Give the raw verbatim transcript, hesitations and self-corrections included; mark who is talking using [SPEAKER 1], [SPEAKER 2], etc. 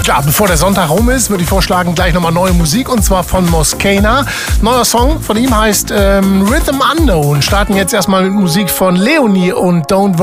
[SPEAKER 1] Ja, bevor der Sonntag rum ist, würde ich vorschlagen, gleich nochmal neue Musik, und zwar von Moscana. Neuer Song von ihm heißt ähm, Rhythm Unknown. Starten jetzt erstmal mit Musik von Leonie und Don't